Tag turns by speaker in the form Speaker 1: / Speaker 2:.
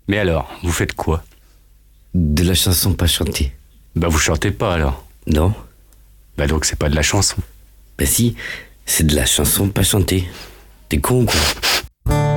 Speaker 1: Mais alors, vous faites quoi?
Speaker 2: De la chanson pas chantée.
Speaker 1: Bah vous chantez pas alors.
Speaker 2: Non?
Speaker 1: Bah donc c'est pas de la chanson.
Speaker 2: Bah si, c'est de la chanson pas chantée. T'es con ou quoi?